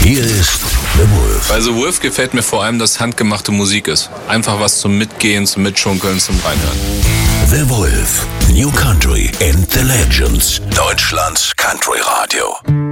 Hier ist The Wolf. Bei The Wolf gefällt mir vor allem, dass handgemachte Musik ist. Einfach was zum Mitgehen, zum Mitschunkeln, zum Reinhören. The Wolf. New Country and the Legends. Deutschlands Country Radio.